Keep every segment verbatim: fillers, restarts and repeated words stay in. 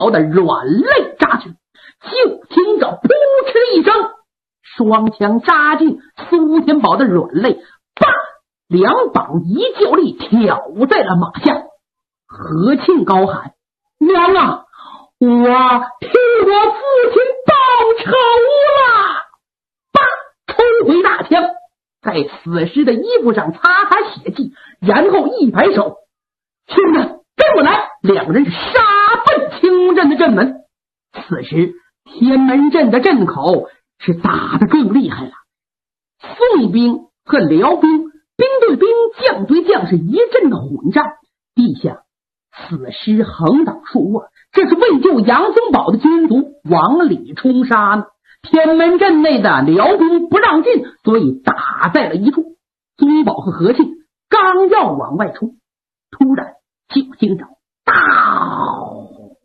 宝的软肋扎去，就听着扑哧一声，双枪扎进苏天宝的软肋，叭，两膀一较力挑在了马下。何庆高喊：娘啊，我替我父亲报仇了！叭，抽回大枪，在死尸的衣服上擦擦血迹，然后一摆手：兄弟，跟我来！两人杀奔青龙镇的镇门。此时天门镇的镇口是打得更厉害了，宋兵和辽兵，兵对兵，将对将，是一阵的混战。地下死尸横倒竖卧，这是为救杨宗保的军卒往里冲杀呢。天门镇内的辽兵不让进，所以打在了一处。宗保和何庆刚要往外冲，突然就听着当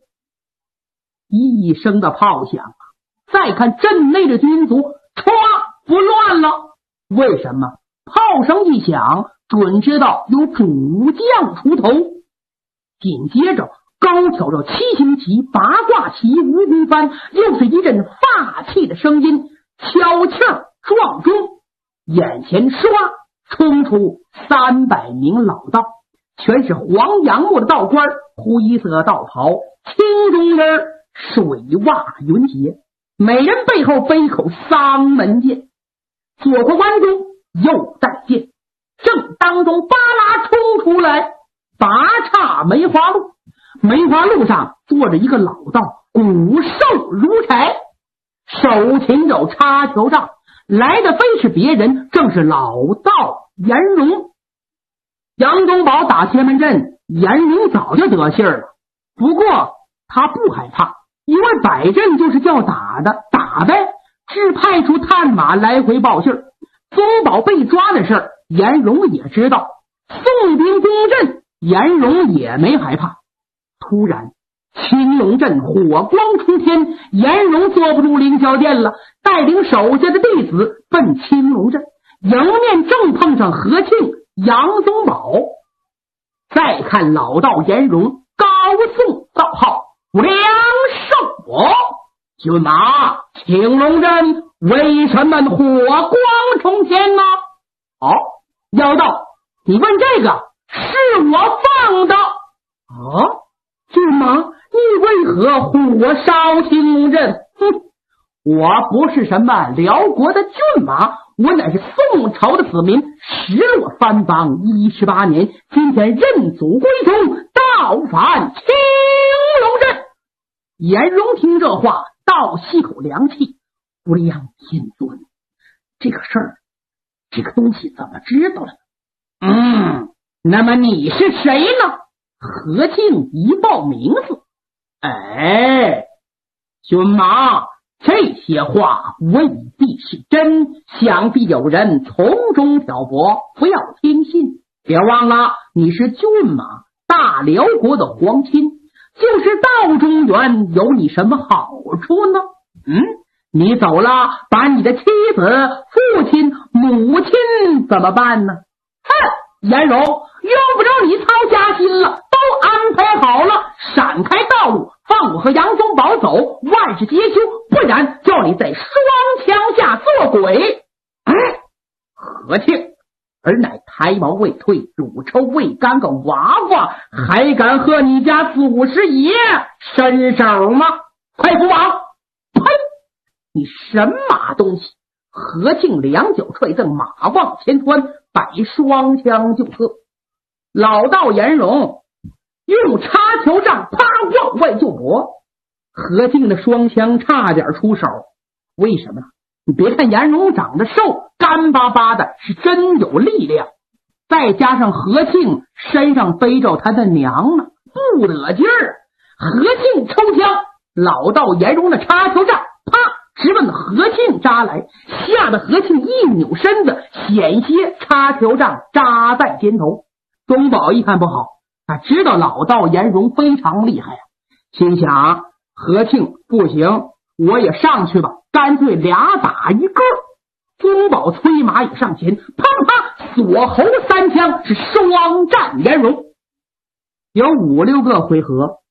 一声的炮响，再看镇内的军卒唰不乱了。为什么？炮声一响，准知道有主将出头。紧接着高挑着七星旗、八卦旗、蜈蚣幡，又是一阵发气的声音，悄悄撞中，眼前唰冲出三百名老道，全是黄杨木的道官，灰色道袍，青中人，水袜云鞋，每人背后背口丧门剑，左国关中右带剑，正当中巴拉冲出来，拔岔梅花路。梅花路上坐着一个老道，骨瘦如柴，手擎着插球杖，来的非是别人，正是老道颜荣。杨宗保打天门阵，颜荣早就得信儿了，不过他不害怕，因为摆阵就是叫打的，打呗，只派出探马来回报信儿。宗保被抓的事儿，颜荣也知道，宋兵攻阵，颜荣也没害怕。突然青龙阵火光冲天，颜荣坐不住凌霄殿了，带领手下的弟子奔青龙阵，迎面正碰上何庆、杨宗保。再看老道颜荣高颂道号：梁胜军马，青龙阵为什么火光冲天呢？哦，妖道，你问这个是我放的。哦，军马，你为何火烧青龙阵？哼，我不是什么辽国的骏马，我乃是宋朝的子民，失落藩邦一十八年，今天认祖归宗，倒返青龙阵。颜荣听这话，倒吸口凉气，不良天尊，这个事儿，这个东西怎么知道了？嗯，那么你是谁呢？何庆一报名字。哎，军马，这些话未必是真，想必有人从中挑拨，不要听信。别忘了，你是骏马，大辽国的皇亲，就是道中原有你什么好处呢？嗯，你走了，把你的妻子、父亲、母亲怎么办呢？哼，颜荣，用不着你操家心了，都安排好了，闪开道路，放我和杨宗保走，万事皆休，不然叫你在双枪下做鬼。哎，何庆儿乃胎毛未退、乳臭未干个娃娃，还敢和你家祖师爷伸手吗？快扶马！呸！你神马东西！何庆两脚踹蹬，马往前窜，摆双枪就刺。老道颜荣用插球杖啪往外就搏，何庆的双枪差点出手。为什么？你别看颜荣长得瘦，干巴巴的，是真有力量。再加上何庆身上背着他的娘呢，不得劲儿。何庆抽枪，老道颜荣的插球杖啪直奔何庆扎来，吓得何庆一扭身子，险些插球杖扎在肩头。宗保一看不好，他知道老道颜荣非常厉害啊，心想何庆不行，我也上去吧，干脆俩打一个。宗保催马也上前，啪啪锁喉三枪，是双战颜荣。有五六个回合，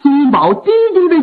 苏云宝低低的